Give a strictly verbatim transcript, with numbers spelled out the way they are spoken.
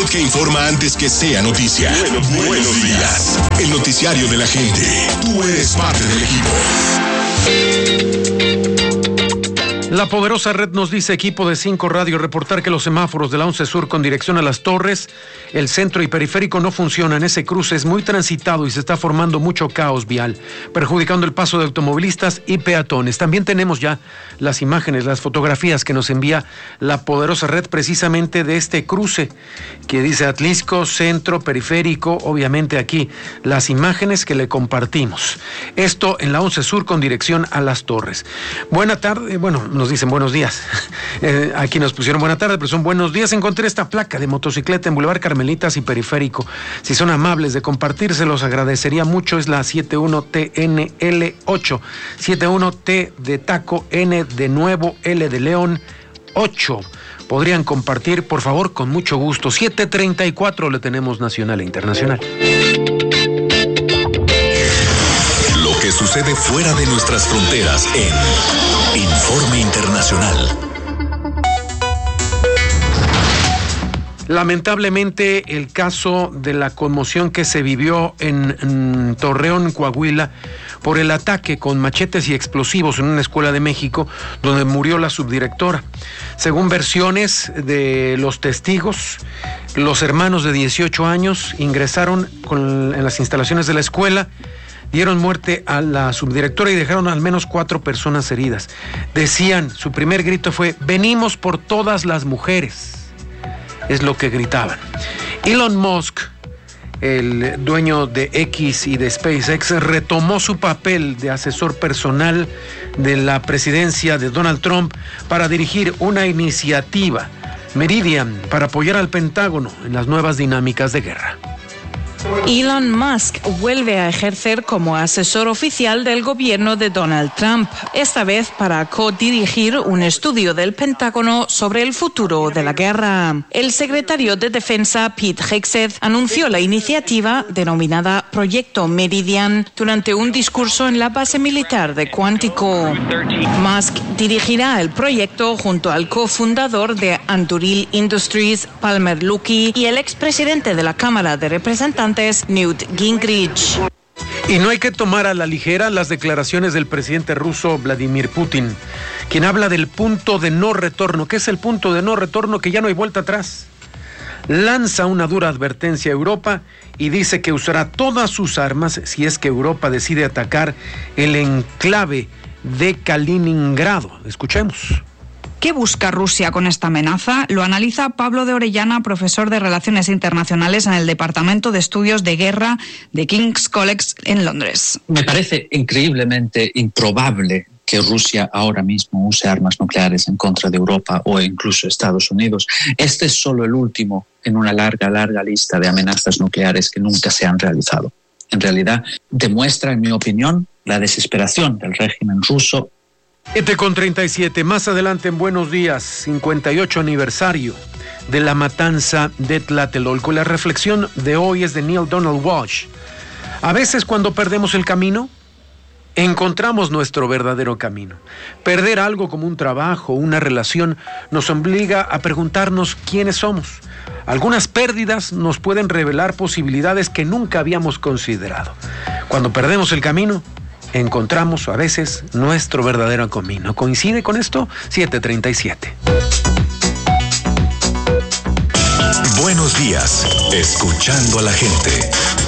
spot que informa antes que sea noticia. Bueno, buenos días. El noticiario de la gente. Tú eres parte del equipo. La poderosa red nos dice, equipo de cinco Radio, reportar que los semáforos de la once Sur con dirección a Las Torres, el centro y periférico no funcionan. Ese cruce es muy transitado y se está formando mucho caos vial, perjudicando el paso de automovilistas y peatones. También tenemos ya las imágenes, las fotografías que nos envía la poderosa red precisamente de este cruce que dice Atlisco, centro, periférico. Obviamente aquí las imágenes que le compartimos. Esto en la once Sur con dirección a Las Torres. Buena tarde, bueno, nos dicen buenos días. Eh, aquí nos pusieron buena tarde, pero son buenos días. Encontré esta placa de motocicleta en Boulevard Carmelitas y Periférico. Si son amables de compartir, se los agradecería mucho. Es la setenta y uno T N L ocho. setenta y uno T de taco, N de nuevo, L de león, ocho. Podrían compartir, por favor, con mucho gusto. siete treinta y cuatro le tenemos nacional e internacional. Lo que sucede fuera de nuestras fronteras en Informe Internacional. Lamentablemente, el caso de la conmoción que se vivió en, en Torreón, Coahuila, por el ataque con machetes y explosivos en una escuela de México, donde murió la subdirectora. Según versiones de los testigos, los hermanos de dieciocho años ingresaron con, en las instalaciones de la escuela, dieron muerte a la subdirectora y dejaron al menos cuatro personas heridas. Decían, su primer grito fue, venimos por todas las mujeres. Es lo que gritaban. Elon Musk, el dueño de X y de SpaceX, retomó su papel de asesor personal de la presidencia de Donald Trump para dirigir una iniciativa, Meridian, para apoyar al Pentágono en las nuevas dinámicas de guerra. Elon Musk vuelve a ejercer como asesor oficial del gobierno de Donald Trump, esta vez para codirigir un estudio del Pentágono sobre el futuro de la guerra. El secretario de Defensa, Pete Hegseth, anunció la iniciativa denominada Proyecto Meridian durante un discurso en la base militar de Quantico. Musk dirigirá el proyecto junto al cofundador de Anduril Industries, Palmer Luckey, y el expresidente de la Cámara de Representantes, Newt Gingrich. Y no hay que tomar a la ligera las declaraciones del presidente ruso Vladimir Putin, quien habla del punto de no retorno. ¿Qué es el punto de no retorno? Que ya no hay vuelta atrás. Lanza una dura advertencia a Europa y dice que usará todas sus armas si es que Europa decide atacar el enclave de Kaliningrado. Escuchemos. ¿Qué busca Rusia con esta amenaza? Lo analiza Pablo de Orellana, profesor de Relaciones Internacionales en el Departamento de Estudios de Guerra de King's College en Londres. Me parece increíblemente improbable que Rusia ahora mismo use armas nucleares en contra de Europa o incluso Estados Unidos. Este es solo el último en una larga, larga lista de amenazas nucleares que nunca se han realizado. En realidad, demuestra, en mi opinión, la desesperación del régimen ruso. siete con treinta y siete, más adelante en Buenos Días, cincuenta y ocho aniversario de la matanza de Tlatelolco. La reflexión de hoy es de Neil Donald Walsh. A veces cuando perdemos el camino, encontramos nuestro verdadero camino. Perder algo como un trabajo, una relación, nos obliga a preguntarnos quiénes somos. Algunas pérdidas nos pueden revelar posibilidades que nunca habíamos considerado. Cuando perdemos el camino, encontramos a veces nuestro verdadero camino. ¿Coincide con esto? siete treinta y siete. Buenos días, escuchando a la gente.